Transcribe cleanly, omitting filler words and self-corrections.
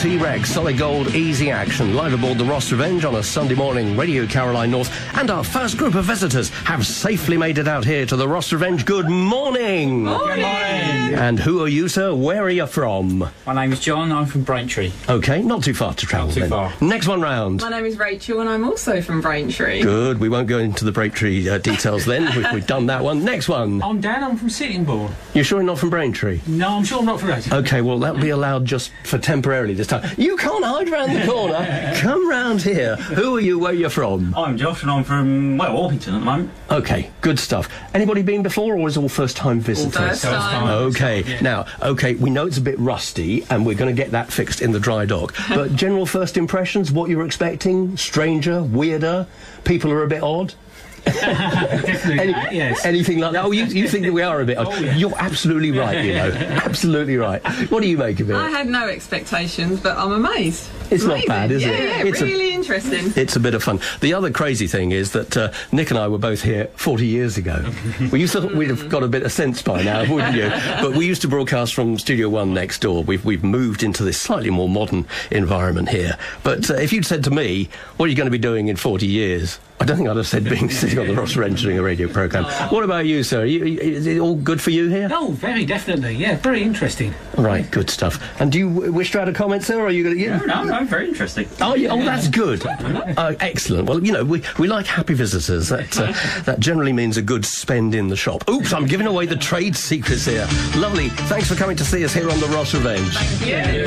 T-Rex, Solid Gold, Easy Action, live aboard the Ross Revenge on a Sunday morning, Radio Caroline North, and our first group of visitors have safely made it out here to the Ross Revenge. Good morning! Morning! Good morning! And who are you, sir? Where are you from? My name is John, I'm from Braintree. OK, not too far to travel Not too then. far. Next one round. My name is Rachel and I'm also from Braintree. Good, we won't go into the Braintree details then. We've done that one. Next one. I'm Dan, I'm from Sittingbourne. You're sure you're not from Braintree? No, I'm sure I'm not from Braintree. OK, well, that'll be allowed just for temporarily this time. You can't hide round the corner. Come round here. Who are you? Where are you from? I'm Josh and I'm from, well, Orpington at the moment. OK, good stuff. Anybody been before or is it all first-time visitors? First time. OK, Yeah. now, OK, we know it's a bit rusty and we're going to get that fixed in the dry dock. But general first impressions, what you were expecting? Stranger? Weirder? People are a bit odd? Definitely, yes. Anything like that? Oh, you think that we are a bit odd? Oh, yeah. You're absolutely right, you know. Absolutely right. What do you make of it? I had no expectations, but I'm amazed. It's not Amazing. bad, is it? Yeah, It's really interesting. It's a bit of fun. The other crazy thing is that Nick and I were both here 40 years ago. Well, you thought we'd have got a bit of sense by now, wouldn't you? But we used to broadcast from Studio One next door. We've moved into this slightly more modern environment here. But if you'd said to me, what are you going to be doing in 40 years? I don't think I'd have said sitting on the Ross Revenge doing a radio programme. What about you, sir? Is it all good for you here? Oh, very definitely, yeah, very interesting. Right, good stuff. And do you wish to add a comment, sir, or are you going to... No, very interesting. Oh, yeah, that's good. Excellent. Well, you know, we like happy visitors. That generally means a good spend in the shop. Oops, I'm giving away the trade secrets here. Lovely. Thanks for coming to see us here on the Ross Revenge. Yeah.